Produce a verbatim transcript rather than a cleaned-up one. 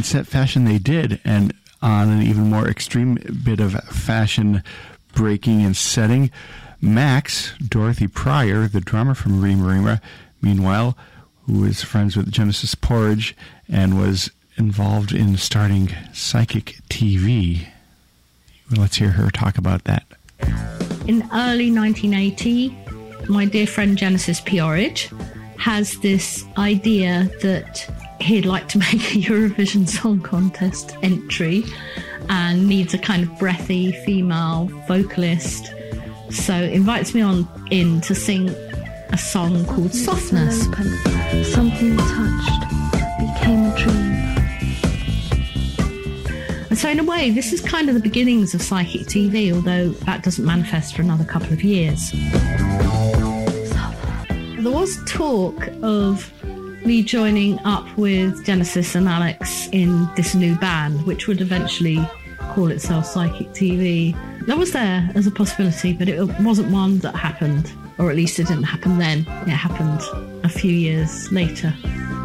set fashion they did, and on an even more extreme bit of fashion breaking and setting, Max, Dorothy Pryor, the drummer from Rima Rima, meanwhile, who was friends with Genesis Porridge and was involved in starting Psychic T V. Let's hear her talk about that. In early nineteen eighty, my dear friend Genesis Porridge has this idea that he'd like to make a Eurovision Song Contest entry and needs a kind of breathy female vocalist. So invites me on in to sing a song called Softness. Something touched became a dream. And so in a way, this is kind of the beginnings of Psychic T V, although that doesn't manifest for another couple of years. There was talk of me joining up with Genesis and Alex in this new band, which would eventually call itself Psychic T V. That was there as a possibility, but it wasn't one that happened, or at least it didn't happen then. It happened a few years later.